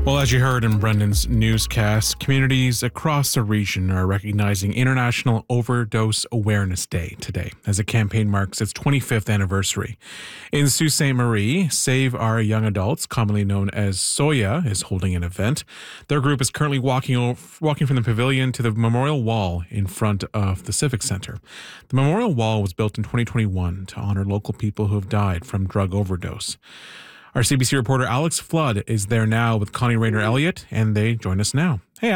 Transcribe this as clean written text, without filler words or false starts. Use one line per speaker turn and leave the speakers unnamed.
Well, as you heard in Brendan's newscast, communities across the region are recognizing International Overdose Awareness Day today as the campaign marks its 25th anniversary. In Sault Ste. Marie, Save Our Young Adults, commonly known as SOYA, is holding an event. Their group is currently walking from the pavilion to the memorial wall in front of the Civic Center. The memorial wall was built in 2021 to honor local people who have died from drug overdose. Our CBC reporter Alex Flood is there now with Connie Rayner Elliott, and they join us now. Hey,